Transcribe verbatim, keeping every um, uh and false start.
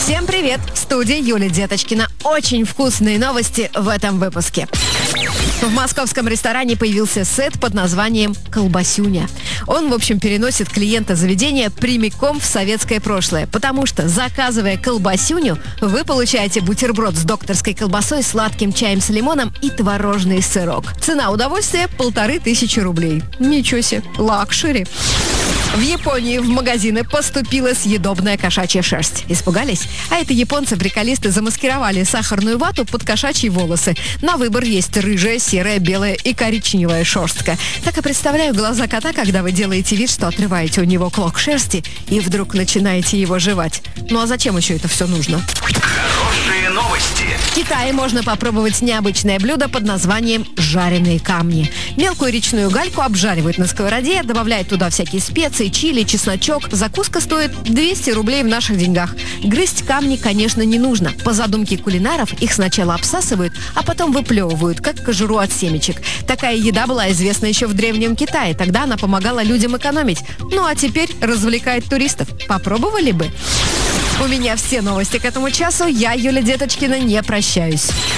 Всем привет! В студии Юлия Деточкина. Очень вкусные новости в этом выпуске. В московском ресторане появился сет под названием «Колбасюня». Он, в общем, переносит клиента заведения прямиком в советское прошлое, потому что, заказывая колбасюню, вы получаете бутерброд с докторской колбасой, сладким чаем с лимоном и творожный сырок. Цена удовольствия – полторы тысячи рублей. Ничего себе, лакшери. В Японии в магазины поступила съедобная кошачья шерсть. Испугались? А это японцы-приколисты замаскировали сахарную вату под кошачьи волосы. На выбор есть рыжая, серая, белая и коричневая шерстка. Так и представляю глаза кота, когда вы делаете вид, что отрываете у него клок шерсти и вдруг начинаете его жевать. Ну а зачем еще это все нужно? Хорошие новости. В Китае можно попробовать необычное блюдо под названием «жареные камни». Мелкую речную гальку обжаривают на сковороде, добавляют туда всякие специи, чили, чесночок. Закуска стоит двести рублей в наших деньгах. Грызть камни, конечно, не нужно. По задумке кулинаров их сначала обсасывают, а потом выплевывают, как кожуру от семечек. Такая еда была известна еще в Древнем Китае. Тогда она помогала людям экономить. Ну а теперь развлекает туристов. Попробовали бы? У меня все новости к этому часу. Я, Юля Деточкина, не прощаюсь.